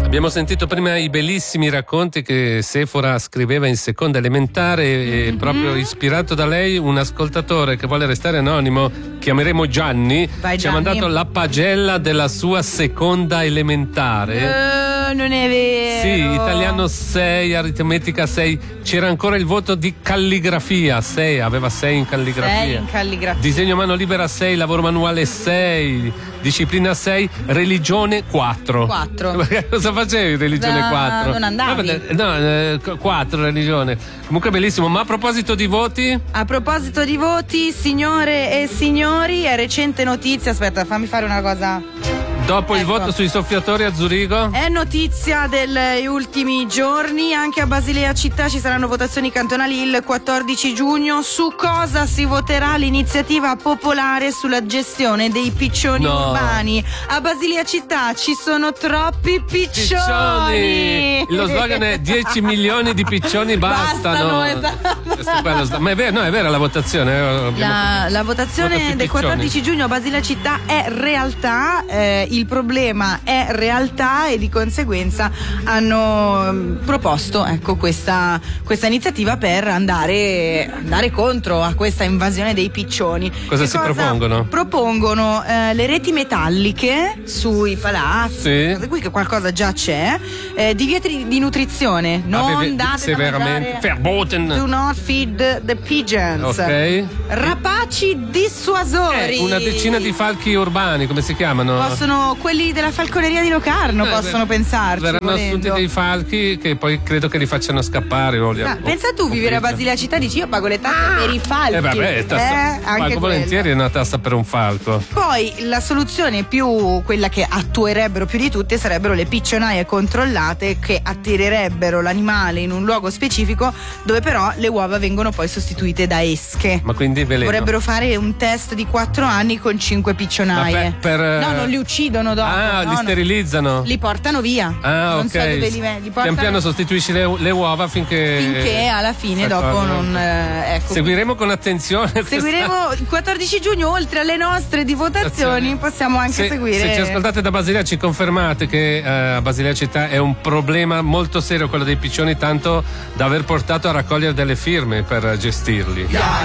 Abbiamo sentito prima i bellissimi racconti che Sephora scriveva in seconda elementare e proprio ispirato da lei un ascoltatore che vuole restare anonimo, chiameremo Gianni, ci ha mandato la pagella della sua seconda elementare. Non è vero. Sì, italiano 6, aritmetica 6, c'era ancora il voto di calligrafia 6, aveva 6 in calligrafia. 6 in calligrafia. Disegno mano libera 6, lavoro manuale 6, disciplina 6, religione 4. 4. Cosa facevi religione 4? Non andavi? No, 4 religione. Comunque bellissimo, ma a proposito di voti? A proposito di voti, signore e signori, è recente notizia, aspetta, fammi fare una cosa. Dopo il voto sui soffiatori a Zurigo? È notizia degli ultimi giorni, anche a Basilea città ci saranno votazioni cantonali il 14 giugno. Su cosa si voterà? L'iniziativa popolare sulla gestione dei piccioni urbani. A Basilea città ci sono troppi piccioni. Lo slogan è 10 milioni di piccioni bastano. Esatto. Ma è vera la votazione? La votazione del 14 giugno a Basilea città è realtà. Il problema è realtà e di conseguenza hanno proposto questa iniziativa per andare contro a questa invasione dei piccioni. Cosa propongono? Propongono le reti metalliche sui palazzi, qui che qualcosa già c'è, divieti di nutrizione, non date da mangiare, verboten. Do not feed the pigeons. Rapaci dissuasori. Una decina di falchi urbani, come si chiamano? Quelli della falconeria di Locarno possono pensarci. Verranno assunti dei falchi che poi credo che li facciano scappare. Pensa tu vivere a Basilea città, dici io pago le tasse per i falchi. Pago volentieri una tassa per un falco. Poi la soluzione più, quella che attuerebbero più di tutte, sarebbero le piccionaie controllate che attirerebbero l'animale in un luogo specifico dove però le uova vengono poi sostituite da esche. Ma quindi veleno. Vorrebbero fare un test di 4 anni con 5 piccionaie. No, non li uccidono dopo. Li sterilizzano? Li portano via. Non so dove li portano. Pian piano sostituisci le uova finché alla fine dopo non seguiremo con attenzione. Seguiremo il 14 giugno, oltre alle nostre di votazioni, possiamo anche seguire. Se ci ascoltate da Basilea ci confermate che a Basilea città è un problema molto serio quello dei piccioni, tanto da aver portato a raccogliere delle firme per gestirli.